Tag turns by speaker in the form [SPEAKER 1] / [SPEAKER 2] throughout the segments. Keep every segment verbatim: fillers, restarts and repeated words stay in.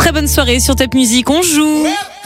[SPEAKER 1] Très bonne soirée sur Top Music, on joue.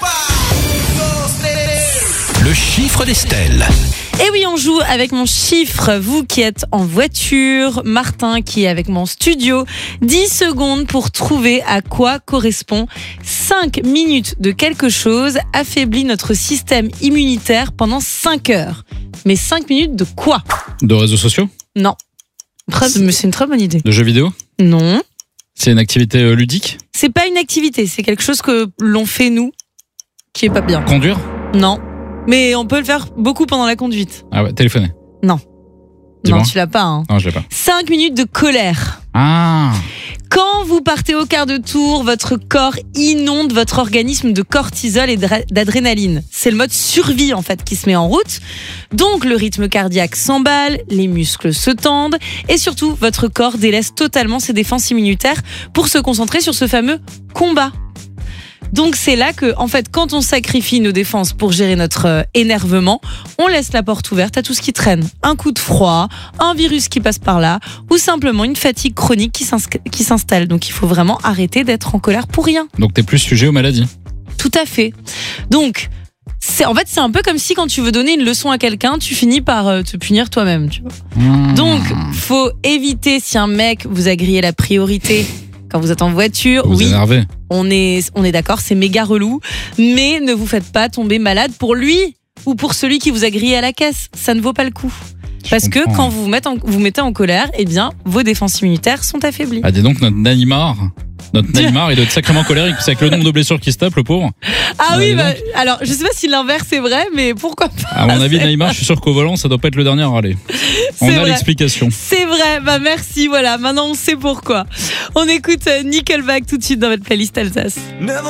[SPEAKER 2] Le chiffre d'Estelle.
[SPEAKER 1] Et oui, on joue avec mon chiffre. Vous qui êtes en voiture, Martin qui est avec mon studio. dix secondes pour trouver à quoi correspond cinq minutes de quelque chose affaiblit notre système immunitaire pendant cinq heures. Mais cinq minutes de quoi ?
[SPEAKER 3] De réseaux sociaux ?
[SPEAKER 1] Non. Très- mais c'est une très bonne idée.
[SPEAKER 3] De jeux vidéo ?
[SPEAKER 1] Non.
[SPEAKER 3] C'est une activité euh, ludique ?
[SPEAKER 1] C'est pas une activité, c'est quelque chose que l'on fait nous, qui est pas bien.
[SPEAKER 3] Conduire ?
[SPEAKER 1] Non. Mais on peut le faire beaucoup pendant la conduite.
[SPEAKER 3] Ah ouais, téléphoner.
[SPEAKER 1] Non.
[SPEAKER 3] Dis-moi.
[SPEAKER 1] Non, tu l'as pas, hein.
[SPEAKER 3] Non, je l'ai pas.
[SPEAKER 1] cinq minutes de colère.
[SPEAKER 3] Ah,
[SPEAKER 1] Quand vous partez au quart de tour, votre corps inonde votre organisme de cortisol et dra- d'adrénaline. C'est le mode survie en fait qui se met en route. Donc le rythme cardiaque s'emballe, les muscles se tendent et surtout votre corps délaisse totalement ses défenses immunitaires pour se concentrer sur ce fameux combat. Donc c'est là que, en fait, quand on sacrifie nos défenses pour gérer notre euh, énervement, on laisse la porte ouverte à tout ce qui traîne. Un coup de froid, un virus qui passe par là, ou simplement une fatigue chronique qui, s'ins- qui s'installe. Donc il faut vraiment arrêter d'être en colère pour rien.
[SPEAKER 3] donc t'es plus sujet aux maladies.
[SPEAKER 1] Tout à fait. Donc, c'est, en fait, c'est un peu comme si quand tu veux donner une leçon à quelqu'un, tu finis par euh, te punir toi-même. Tu vois.
[SPEAKER 3] Mmh.
[SPEAKER 1] Donc, faut éviter si un mec vous a grillé la priorité quand vous êtes en voiture.
[SPEAKER 3] Vous
[SPEAKER 1] oui.
[SPEAKER 3] énervez.
[SPEAKER 1] On est, on est d'accord, c'est méga relou, mais ne vous faites pas tomber malade pour lui ou pour celui qui vous a grillé à la caisse. Ça ne vaut pas le coup.
[SPEAKER 3] Je
[SPEAKER 1] Parce que
[SPEAKER 3] comprends.
[SPEAKER 1] quand vous vous mettez en, vous mettez en colère, eh bien, vos défenses immunitaires sont affaiblies.
[SPEAKER 3] Ah, dis donc, notre Neymar, notre Neymar, il doit être sacrément colérique. C'est avec le nombre de blessures qui se tape, le pauvre.
[SPEAKER 1] Ah
[SPEAKER 3] Ah,
[SPEAKER 1] oui,
[SPEAKER 3] dis
[SPEAKER 1] bah,
[SPEAKER 3] donc.
[SPEAKER 1] alors je sais pas si l'inverse est vrai, mais pourquoi pas.
[SPEAKER 3] À mon avis,
[SPEAKER 1] c'est
[SPEAKER 3] Neymar, je suis sûr qu'au volant, ça doit pas être le dernier à râler. On
[SPEAKER 1] C'est
[SPEAKER 3] a
[SPEAKER 1] vrai.
[SPEAKER 3] l'explication.
[SPEAKER 1] C'est vrai, bah merci, voilà, maintenant on sait pourquoi. On écoute euh, Nickelback tout de suite dans votre playlist Alsace.